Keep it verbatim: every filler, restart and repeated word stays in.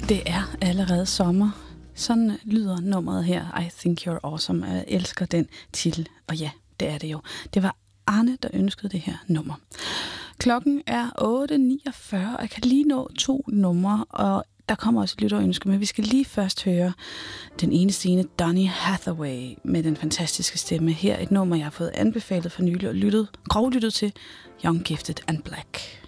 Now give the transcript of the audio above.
Det er allerede sommer. Sådan lyder nummeret her, I Think You're Awesome. Jeg elsker den titel, og ja, det er det jo. Det var Arne, der ønskede det her nummer. Klokken er otte niogfyrre, og jeg kan lige nå to numre, og der kommer også et lytterønske, men vi skal lige først høre den ene scene, Donny Hathaway, med den fantastiske stemme. Her et nummer, jeg har fået anbefalet for nylig og lyttet, grovlyttet til, Young, Gifted and Black.